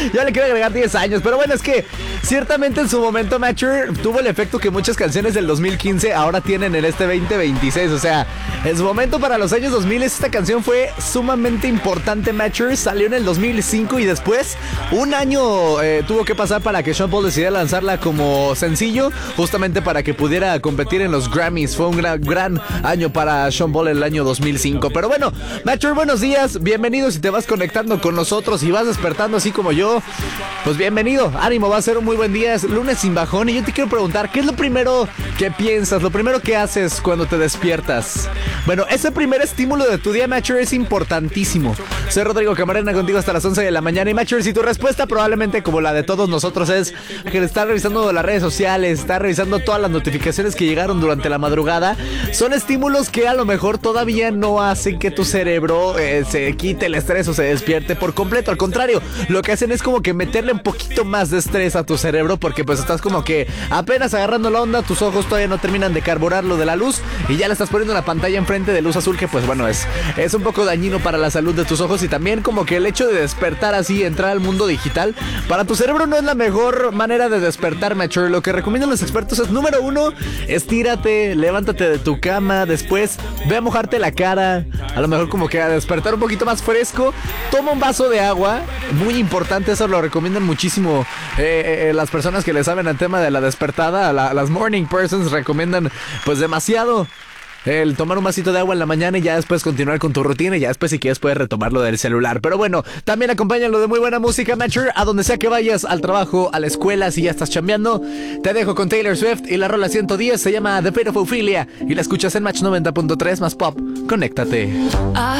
Yo le quiero agregar 10 años, pero bueno, es que ciertamente en su momento Mature tuvo el efecto que muchas canciones del 2015 ahora tienen en este 2026. O sea, en su momento para los años 2000 esta canción fue sumamente importante. Mature salió en el 2005 y después un año tuvo que pasar para que Sean Paul decidiera lanzarla como sencillo, justamente para que pudiera competir en los Grammys. Fue un gran año para Sean Paul el año 2005. Pero bueno, Mature, buenos días, bienvenido. Si te vas conectando con nosotros y vas despertando así como yo, pues bienvenido, ánimo, va a ser un muy buen día. Es lunes sin bajón y yo te quiero preguntar, ¿qué es lo primero que piensas, lo primero que haces cuando te despiertas? Bueno, ese primer estímulo de tu día, Mature, es importantísimo. Soy Rodrigo Camarena, contigo hasta las 11 de la mañana. Y Mature, si tu respuesta probablemente como la de todos nosotros es que estar revisando las redes sociales, estar revisando todas las notificaciones que llegaron durante la madrugada, son estímulos que a lo mejor todavía no hacen que tu cerebro se quite el estrés o se despierte por completo. Al contrario, lo que hacen es como que meterle un poquito más de estrés a tu cerebro, porque pues estás como que apenas agarrando la onda, tus ojos todavía no terminan de carburar lo de la luz y ya le estás poniendo la pantalla enfrente de luz azul, que pues bueno, es un poco dañino para la salud de tus ojos. Y también como que el hecho de despertar así, entrar al mundo digital, para tu cerebro no es la mejor manera de despertar, Mature. Lo que recomiendan los expertos es, número 1, estírate, levántate de tu cama, después ve a mojarte la cara, a lo mejor como que a despertar un poquito más fresco, toma un vaso de agua, muy importante, eso lo recomiendan muchísimo las personas que le saben al tema de la despertada. Las morning persons recomiendan pues demasiado el tomar un vasito de agua en la mañana y ya después continuar con tu rutina, y ya después si quieres puedes retomarlo del celular. Pero bueno, también acompáñalo de muy buena música, Mature, a donde sea que vayas, al trabajo, a la escuela, si ya estás chambeando. Te dejo con Taylor Swift y la rola 110 se llama The Fate of Ophelia y la escuchas en Match 90.3 más Pop. Conéctate. I